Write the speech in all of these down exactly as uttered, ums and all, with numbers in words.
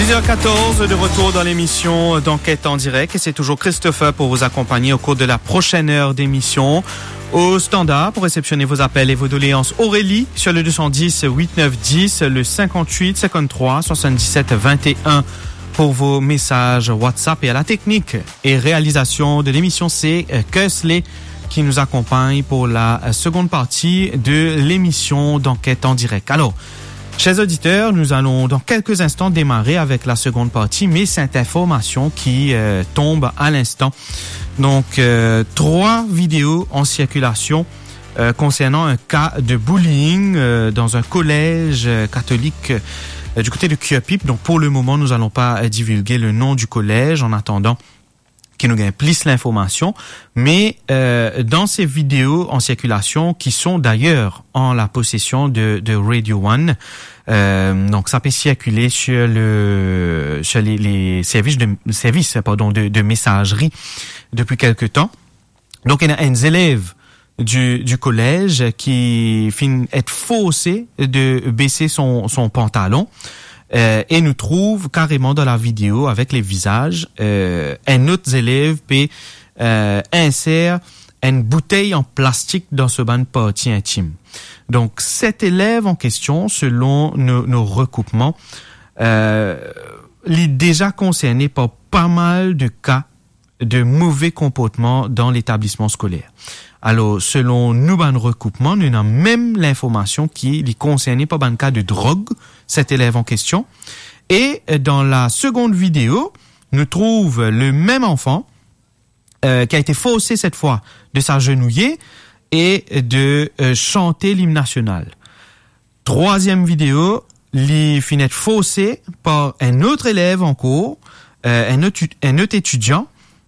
dix heures quatorze, de retour dans l'émission d'Enquête en direct. Et c'est toujours Christopher pour vous accompagner au cours de la prochaine heure d'émission. Au standard, pour réceptionner vos appels et vos doléances, Aurélie sur le deux cent dix, huit neuf dix, le cinquante-huit, cinquante-trois, soixante-dix-sept, vingt et un pour vos messages WhatsApp. Et à la technique et réalisation de l'émission, c'est Kesley qui nous accompagne pour la seconde partie de l'émission d'Enquête en direct. Alors, chers auditeurs, nous allons dans quelques instants démarrer avec la seconde partie, mais cette information qui euh, tombe à l'instant. Donc, euh, trois vidéos en circulation euh, concernant un cas de bullying euh, dans un collège euh, catholique euh, du côté de Cuapip. Donc, pour le moment, nous n'allons pas euh, divulguer le nom du collège en attendant qui nous gagne plus l'information, mais euh, dans ces vidéos en circulation qui sont d'ailleurs en la possession de, de Radio One, euh, donc ça peut circuler sur le sur les, les services de services pardon de, de messagerie depuis quelque temps. Donc il y a un élève du du collège qui finit être forcé de baisser son son pantalon. Euh, et nous trouve carrément dans la vidéo avec les visages euh, un autre élève peut euh, insère une bouteille en plastique dans ce ban partie intime. Donc cet élève en question, selon nos, nos recoupements, euh, il est déjà concerné par pas mal de cas de mauvais comportement dans l'établissement scolaire. Alors, selon nous, ban recoupement, nous avons même l'information qui est concernée par un cas de drogue, cet élève en question. Et dans la seconde vidéo, nous trouve le même enfant euh, qui a été forcé cette fois de s'agenouiller et de euh, chanter l'hymne national. Troisième vidéo, il finit forcé par un autre élève en cours, euh, un, autre, un autre étudiant,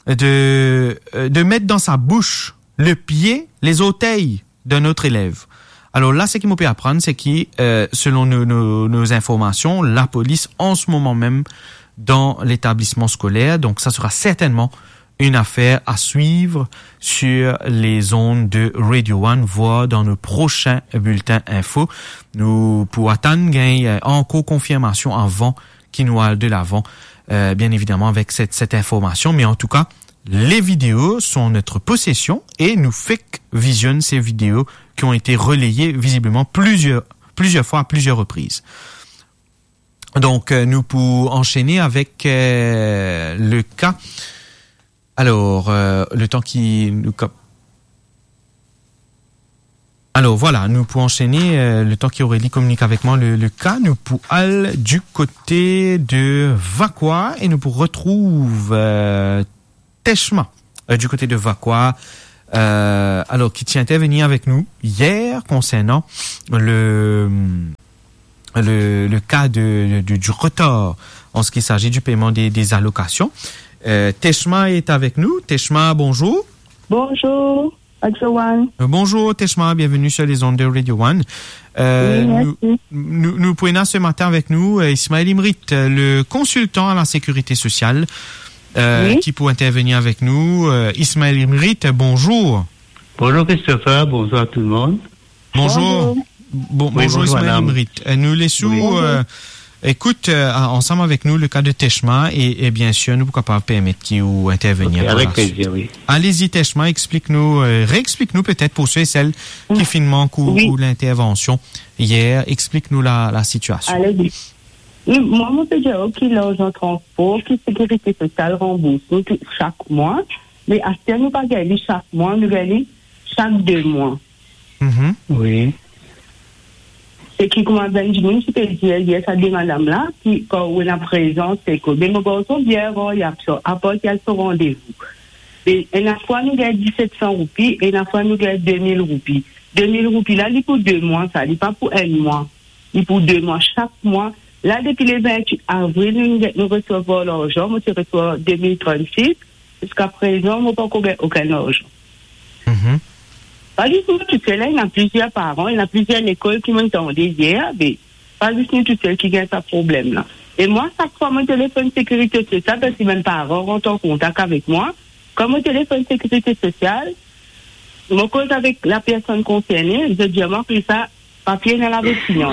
de, de mettre dans sa bouche le pied, les orteils d'un autre élève. Alors là, ce qu'il m'a pu apprendre, c'est que, euh, selon nos, nos, nos informations, la police, en ce moment même, dans l'établissement scolaire, donc ça sera certainement une affaire à suivre sur les ondes de Radio One, voire dans nos prochains bulletins info. Nous pourrons attendre gain encore confirmation avant qu'il nous aille de l'avant, euh, bien évidemment, avec cette, cette information. Mais en tout cas, les vidéos sont notre possession et nous F I C visionne ces vidéos qui ont été relayées visiblement plusieurs, plusieurs fois à plusieurs reprises. Donc, euh, nous pouvons enchaîner avec euh, le cas. Alors, euh, le temps qui nous... Alors, voilà, nous pouvons enchaîner euh, le temps qu'Aurélie communique avec moi le, le cas. Nous pouvons aller du côté de Vaqua et nous pouvons retrouver... Euh, Teshma, euh, du côté de Vaqua, euh, alors qui tient à intervenir avec nous hier concernant le le, le cas de, de du retard en ce qui s'agit du paiement des, des allocations. Euh, Teshma est avec nous. Teshma, bonjour. Bonjour, Radio One. Euh, bonjour Teshma, bienvenue sur les ondes de Radio One. Euh, oui, nous, nous, nous pouvons ce matin avec nous euh, Ismaël Imrit, le consultant à la sécurité sociale. Euh, oui. Qui peut intervenir avec nous. Euh, Ismaël Imrit, bonjour. Bonjour Christopher, bonjour à tout le monde. Bonjour. Bon, oui, bonjour, bonjour Ismaël Imrit. Euh, nous laissons, oui, euh, écoute, euh, ensemble avec nous le cas de Teshma et, et bien sûr, nous pourquoi pas permettre qu'il ou intervenir. Okay, avec plaisir, oui. Allez-y Teshma, explique-nous, euh, réexplique-nous peut-être pour ceux et celles oui. qui finalement courent oui. l'intervention hier, explique-nous la, la situation. Allez-y. Moi, mon P G O qui loge en transport, qui sécurité sociale rembourse chaque mois, mais à ce nous pas gagner chaque mois, nous gagnons chaque deux mois. Mm-hmm. Oui. C'est qui, comme Benjamin, je peux dire, il y a ça dit madame là, qui, quand on est en présence, c'est que, mais mon garçon, bien, il y a ça, après, il y a ce rendez-vous. Et, et la fois, nous gagnons dix-sept cents roupies, et la fois, nous gagnons deux mille roupies. deux mille roupies, là, il est pour deux mois, ça, il n'est pas pour un mois. Il est pour deux mois, chaque mois. Là, depuis le vingt-huit avril, nous, nous recevons l'argent. Moi, je reçois deux mille trente-six. Jusqu'à présent, moi, pas aucun, aucun argent. Mm-hmm. Pas du tout, tu sais, là, il y a plusieurs parents, il y a plusieurs écoles qui m'entendent hier, mais pas du tout, tu sais, qui gagne ce problème-là. Et moi, chaque fois, mon téléphone sécurité sociale, parce que mes parents rentrent en contact avec moi, comme mon téléphone sécurité sociale, je me cause avec la personne concernée, je dis à moi que ça, papier dans la finance.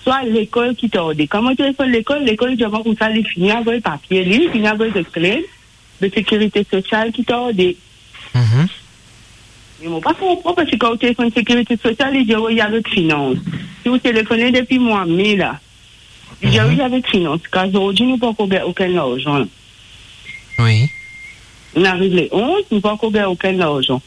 soit l'école qui t'a ordonné. Quand on téléphone l'école, l'école, je vois comme ça, les finit avec le papier, les finit avec le clé de sécurité sociale qui t'a ordonné. Mhm. Ils m'ont pas compris parce que quand on téléphone sécurité sociale, ils disent, oui, il y a votre finance. Si vous téléphonez depuis mois, mai, là, ils disent, oui, il y a votre finance. Car aujourd'hui, nous ne pouvons pas aucun argent. Oui. On arrive les onze, nous ne pouvons pas aucun argent.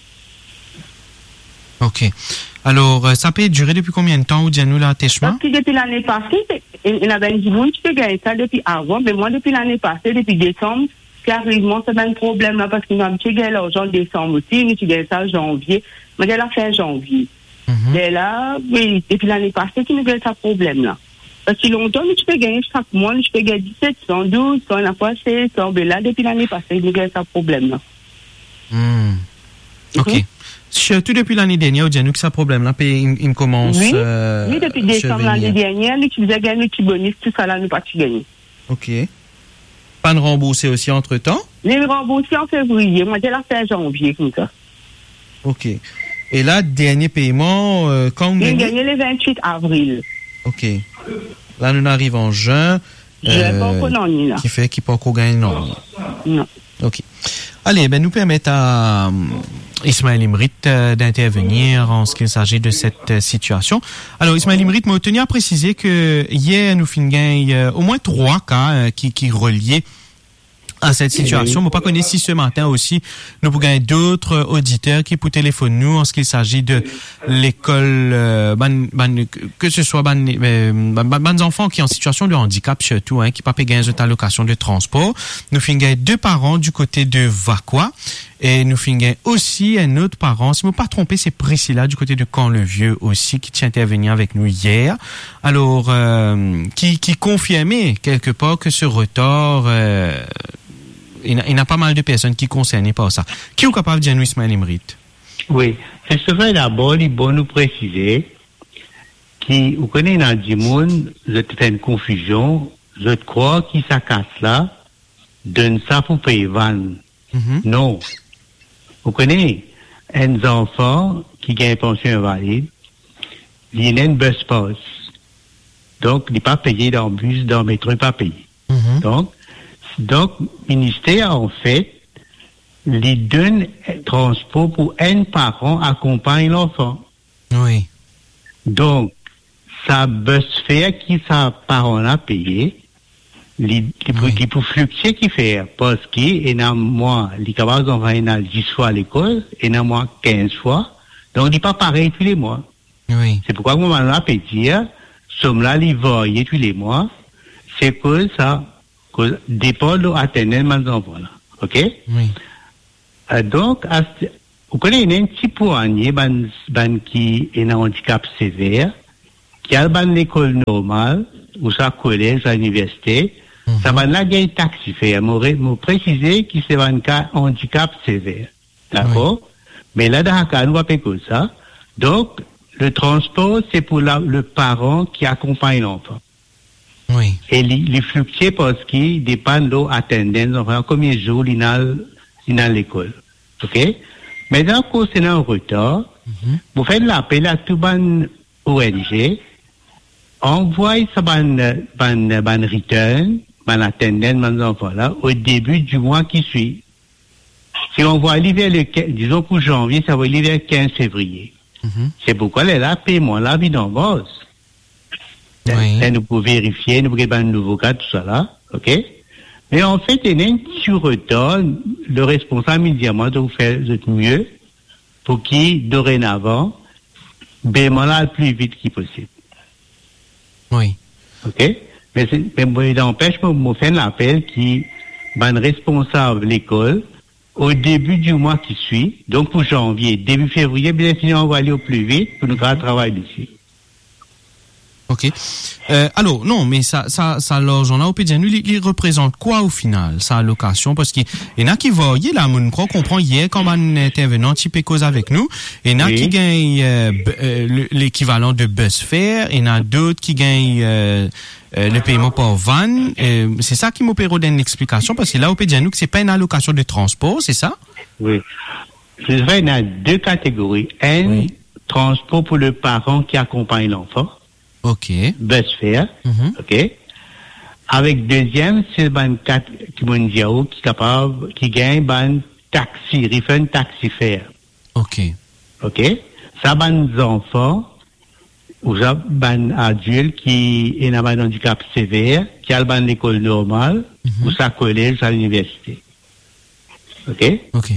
Ok. Alors, ça peut durer depuis combien de temps, ou dis-nous l'attachement? Parce que depuis l'année passée, il y avait du monde qui peut gagner ça depuis avant, mais moi, depuis l'année passée, depuis décembre, qui arrive, moi, c'est un problème là, parce qu'il m'a dit gagné l'argent en décembre aussi, mais tu gagnes ça en janvier. Mais elle a fait en janvier. Mm-hmm. Et là, oui, depuis l'année passée, tu nous gagnes ça problème là. Parce que longtemps, mais tu peux gagner chaque mois, tu peux gagner dix-sept, cent douze, cent la fois, c'est cent, mais là, depuis l'année passée, tu nous gagnes ça problème là. Mm. Ok. Mm-hmm. Surtout depuis l'année dernière, dis-nous que ça problème là, puis il, il commence. Oui, euh, oui, depuis décembre l'année dernière, tu faisais gagner le petit bonus, tout ça là, nous pas tu gagner. Ok. Pas de remboursé aussi entre temps? Les remboursés en février, moi j'ai la fait en janvier comme ça. Ok. Et là, dernier paiement, euh, quand vous gagnez? Gagné le vingt-huit avril. Ok. Là, nous arrivons en juin. Je n'ai euh, pas encore non, là. Qui fait qu'il peut encore gagner non. Non. Ok. Allez, ben nous permettre à um, Ismaël Imrit euh, d'intervenir en ce qu'il s'agit de cette euh, situation. Alors, Ismaël Imrit m'a tenu à préciser que hier, nous finissons euh, au moins trois cas euh, qui, qui reliaient à cette situation. Mais pas connaître si ce matin aussi, nous pouvons gagner d'autres auditeurs qui pour téléphoner nous en ce qu'il s'agit de l'école, euh, ban, ban, que ce soit ban, euh, ban, ban enfants qui sont en situation de handicap surtout, hein, qui pas payer une allocation de transport. Nous finissons gagner deux parents du côté de Vacqua. Et nous finissons aussi un autre parent, si je ne me pas tromper, c'est Priscilla du côté de Camp-le-Vieux aussi, qui tient à intervenir avec nous hier. Alors, euh, qui, qui confirmait quelque part que ce retard, euh, il y a pas mal de personnes qui sont concernées par ça. Qui est capable de dire nous, Ismaël Imrit? Oui. C'est ce fait d'abord, il est bon nous préciser que, vous connaissez dans le monde, vous avez fait une confusion, je crois qu'il s'acasse là, donne ça pour payer vendre. Mm-hmm. Non. Vous connaissez un enfant qui gagne une pension invalide, il a une bus pass. Donc, il n'est pas payé dans le bus, dans le métro, il n'est pas payé. Mm-hmm. Donc, donc, le ministère, en fait, lui donne transport pour un parent accompagne l'enfant. Oui. Donc, sa bus fare qui sa parent a payé, les, les, oui. Qui pour fluctuer qui fait, parce qu'il y a moins, les capables d'enfants, il y a dix fois à l'école, il y a moins quinze fois. Donc, il n'est pas pareil tous les mois. Oui. C'est pourquoi, moi, on peut dire, somme là, les voyer tous les mois, c'est que ça, que dépend de l'atteindre mes enfants là. OK? Oui. Euh, donc, à, vous connaissez, il y a un petit poignet, ban, ban qui est un handicap sévère, qui a ban l'école normale, ou sa collège, à l'université, mm-hmm. Ça va là, il y a un taxi fait. Moi, préciser qu'il c'est un cas handicap sévère. D'accord? Oui. Mais là, dans le cas, nous va pas comme ça. Donc, le transport, c'est pour la, le parent qui accompagne l'enfant. Oui. Et il fluctue parce qu'il dépend de l'attendance, enfin, combien de jours il a, il a l'école. OK? Maintenant, concernant le retard, mm-hmm. vous faites l'appel à tout ban O N G, envoie ça ban, ban, ban return, ban attendance, ban enfant là, au début du mois qui suit. Si on voit l'hiver le, disons pour janvier, ça va l'hiver le quinze février. Mm-hmm. C'est pourquoi elle est là, paiement, la vie d'en oui. Là, nous pouvons vérifier, nous pouvons un nouveau cas, tout ça là, ok? Mais en fait, il y a un petit retard, le responsable immédiatement de vous faire mieux pour qu'il, dorénavant, paiement là le plus vite qu'il possible. Oui. Ok? Mais, mais moi, il empêche, moi, moi, faire l'appel qui, ben, responsable de l'école, au début du mois qui suit, donc pour janvier, début février, bien fini, on va aller au plus vite pour nous faire travailler ici. Ok. Euh, alors, non, mais ça, ça, ça, l'argent là, au P D N U, il, il représente quoi au final, sa allocation? Parce qu'il y en a qui voyaient, là, on croit comprend hier, quand un intervenant type cause avec nous, il y en a oui. qui gagnent euh, euh, l'équivalent de bus fare, il y en a d'autres qui gagnent euh, euh, le paiement par van. Euh, c'est ça qui m'opère d'une explication, parce que là, au P D N U, c'est pas une allocation de transport, c'est ça? Oui. Je dirais, il y a deux catégories. Un, oui. transport pour le parent qui accompagne l'enfant. OK. Bus fare. Mhm. OK. Avec deuxième, c'est ban quatre qui m'ont dit qui est capable, qui gagne ban taxi, refund taxi fare. OK. OK. Ça ban enfants, ou ça ban adultes qui est dans un handicap sévère, qui a ban l'école normale, Mhm. ou ça collège à l'université. OK. OK.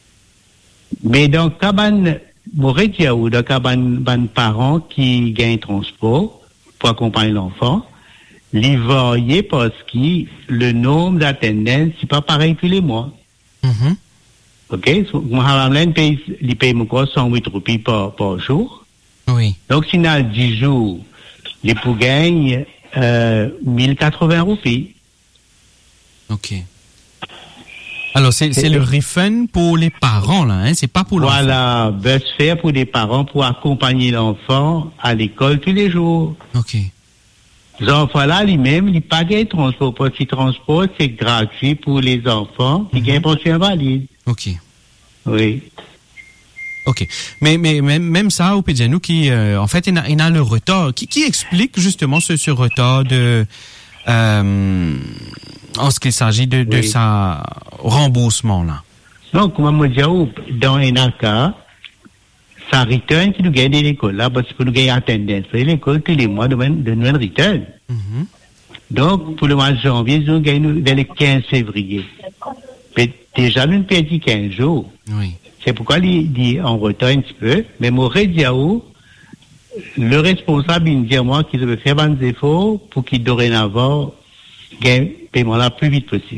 Mais donc, quand ban, m'aurait dit ou donc quand ban, ban parents qui gagnent transport pour accompagner l'enfant, les varier parce que le nombre d'attendants, c'est pas pareil tous les mois. Mhm. OK? So, moi, je paye, il paye encore cent huit roupies par, par jour. Oui. Donc, si on a dix jours, il pour gagner, euh, mille quatre-vingts roupies. OK. Alors, c'est, c'est le refund pour les parents, là, hein? C'est pas pour l'enfant. Voilà, bus fare pour les parents pour accompagner l'enfant à l'école tous les jours. OK. Les enfants-là, lui-même, ils payent le transport. Parce que le transport, c'est gratuit pour les enfants qui Mhm. gagnent pension invalide. OK. Oui. OK. Mais, mais même, même ça, au Pédianou, qui, euh, en fait, il a, il a le retard. Qui, qui explique justement ce, ce retard de, euh, en ce qu'il s'agit de, de Oui. sa remboursement, là? Donc, comme je dis, dans un cas, ça return qui nous gagne de l'école, là, parce que nous gagnons attendance. Parce que l'école, tous les mois, de nous return. Mhm. Donc, pour le mois de janvier, nous gagnons vers le quinze février. Mais déjà, nous perdons quinze jours. Oui. C'est pourquoi il dit en retard un petit peu. Mais mon Diaou, le responsable, il me dit à moi qu'il devait faire des efforts pour qu'il dorénavant gagne le paiement là plus vite possible.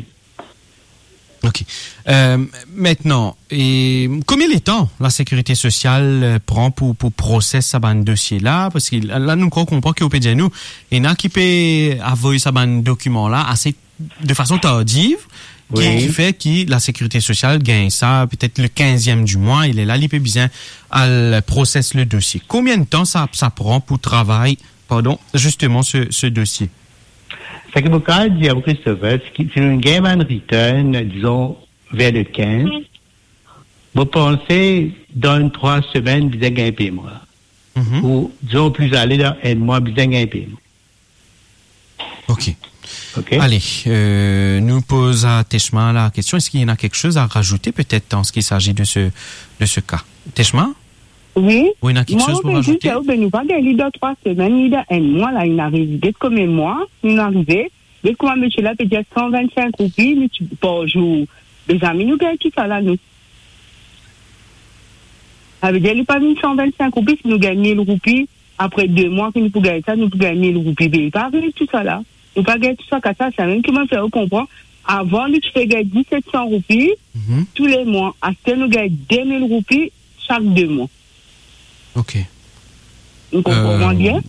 OK. Euh, maintenant, et combien de temps la sécurité sociale euh, prend pour pour processer ça ban dossier là, parce que là nous comprenons pas qu'au Pédianou, il y en a qui peut avoir ça ban document là assez de façon tardive. Qui, Oui. qui fait que la sécurité sociale gagne ça peut-être le quinzième du mois, il est là, il peut bien à process le dossier. Combien de temps ça ça prend pour travailler, pardon, justement ce ce dossier? C'est que pourquoi dire à Christopher, si nous gagnons un return, disons, vers le quinze, vous pensez, dans trois semaines, vous avez gagné un paiement. Là. Mhm. Ou, disons, plus aller dans un mois, vous avez gagné un paiement. OK. OK? Allez, euh, nous pose à Teshma la question, est-ce qu'il y en a quelque chose à rajouter peut-être en ce qui s'agit de ce de ce cas? Teshma? Oui. Oui, il y en a quelque Moi, chose pour on rajouter? peut dire, nous pas gagner dans trois semaines, il y a un mois, là, il arrive. Dès combien de mois, il arrive. Dès que moi, monsieur, là, peut dire cent vingt-cinq roupies par jour. Les amis, nous gagnons tout ça, là, nous. Ça veut dire, il n'y a pas mis cent vingt-cinq roupies, si nous gagnons mille roupies, après deux mois, que nous pouvons gagner ça, nous pouvons gagner mille roupies. Mais il n'y a pas arrivé tout ça, là. Nous pas gagner tout ça, comme ça, c'est même qui m'a fait comprendre. Avant, nous pouvons gagner dix-sept cents roupies Mhm. tous les mois. À ce que nous gagnons deux mille roupies chaque deux mois. OK. Vous comprenez Euh, bien?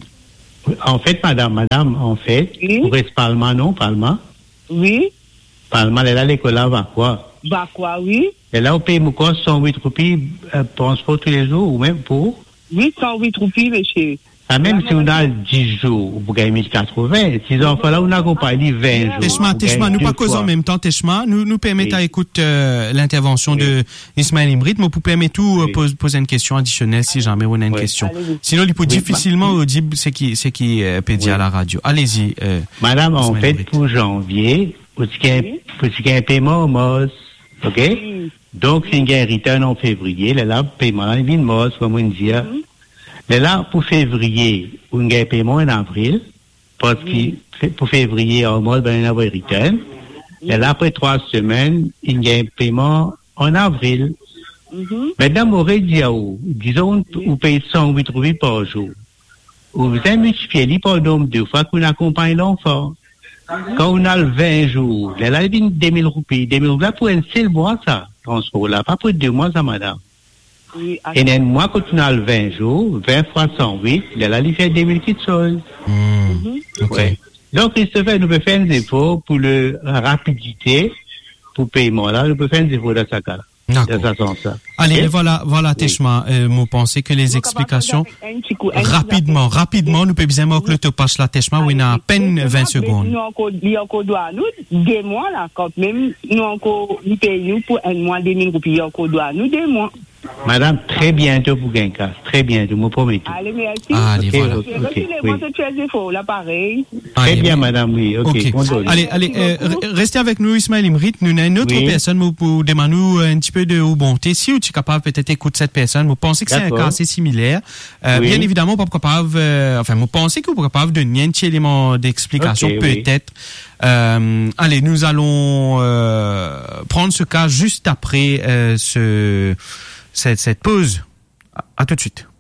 En fait, madame, madame, en fait, Oui. pour rester Parlement, non, Parlement. Oui. Parlement, elle est là, l'école là, va quoi? Bah quoi, oui. Et là, on paye encore cent huit roupies, euh, transport tous les jours, ou même pour. huit cent huit roupies, monsieur. Ah, même si on a dix jours, vous gagnez mille quatre-vingts. Si enfants là, on accompagne vingt jours. Teshma, vous Teshma, gagnez nous deux pas causer fois. en même temps, Teshma. Nous, nous permettons Oui. à écouter euh, l'intervention Oui. de Ismaël Imrit, mais vous permettez tout euh, Oui. pose, poser une question additionnelle si jamais on a une Oui. question. Allez-y. Sinon, il peut Oui. difficilement audible ce qui, ce qui euh, peut dire Oui. à la radio. Allez-y. Euh, Madame, en Ismaël fait, Imrit. pour janvier, pour ce qui est, Oui. pour ce qui est un paiement au M O S, OK? Oui. Donc, c'est un return en février. Là, là, paiement, là, il vient de M O S, comme on dit. Mhm. Mais là, pour février, on a un paiement en avril, parce que pour février, en mode, ben, on a un return. Et là, après trois semaines, il y a un paiement en avril. Mhm. Maintenant, m'aurait dit à vous, disons, vous payez cent huit roupies par jour. Vous avez multiplié par le nombre de fois qu'on accompagne l'enfant. Quand on a le vingt jours, là, là, il vient deux mille roupies. deux mille roupies, là, pour un seul mois, ça, transport, là, pas pour deux mois, ça, madame. Oui. Et un mois, quand on a le vingt jours, vingt fois cent huit, là, là, il fait deux mille petites choses. hmm, Mhm. OK. Ouais. Donc, Christopher, nous pouvons faire des efforts pour le, la rapidité, pour le paiement, là, nous pouvons faire des efforts dans ce cas-là. Dans D'accord. ce sens-là. Allez, Ok? voilà, voilà, Teshma. Euh, vous pensez que les explications, rapidement, rapidement, nous pouvons bien marquer le topage la Teshma, où il y a à peine vingt secondes. Nous encore, il y a encore droit à nous, deux mois là, quand même, nous encore, nous payons pour un mois deux mille roupies, il y a encore droit à nous deux mois. Madame, très bientôt pour Genka. Très bientôt, me promets. Allez, merci. Allez, okay, voilà. okay, okay, Okay, oui. c'est très fort, l'appareil. Très Allez, bien, oui. madame, oui. Ok, Ok. contrôle. Allez, allez, euh, re- restez avec nous, Ismaël Imrit. Nous avons une autre Oui. personne pour, pour demander un petit peu de bonté. Si vous êtes capable peut-être d'écouter cette personne, vous pensez que c'est un D'accord. cas assez similaire. Euh, Oui. Bien évidemment, pas capable, euh, enfin, vous pensez que vous êtes capable de donner un petit élément d'explication, Ok, oui. peut-être. Euh, allez, nous allons euh, prendre ce cas juste après euh, ce, cette, cette pause. À, à tout de suite.